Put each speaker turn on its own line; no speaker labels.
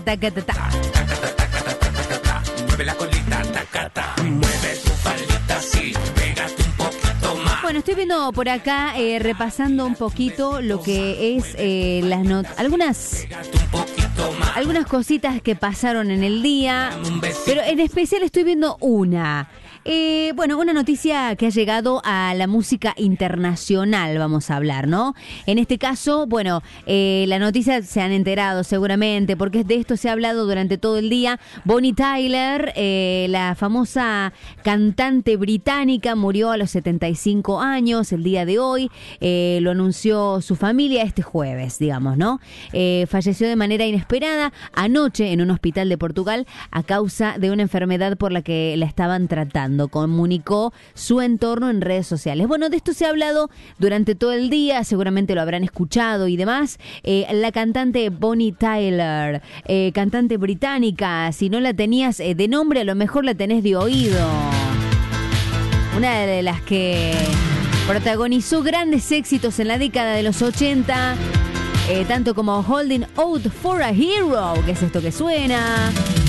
Taca, ta, ta.
Mueve la colita, tacata. Mueve tu faldita, sí. Pégate un poquito más.
Bueno, estoy viendo por acá, repasando un poquito lo que es las algunas cositas que pasaron en el día, pero en especial estoy viendo una. Una noticia que ha llegado a la música internacional, vamos a hablar, ¿no? En este caso, la noticia se han enterado seguramente, porque de esto se ha hablado durante todo el día. Bonnie Tyler, la famosa cantante británica, murió a los 75 años el día de hoy. Lo anunció su familia este jueves, digamos, ¿no? Falleció de manera inesperada anoche en un hospital de Portugal a causa de una enfermedad por la que la estaban tratando. Comunicó su entorno en redes sociales. Bueno, de esto se ha hablado durante todo el día, seguramente lo habrán escuchado y demás. La cantante Bonnie Tyler, cantante británica, si no la tenías de nombre, a lo mejor la tenés de oído. Una de las que protagonizó grandes éxitos en la década de los 80, tanto como Holding Out for a Hero, que es esto que suena.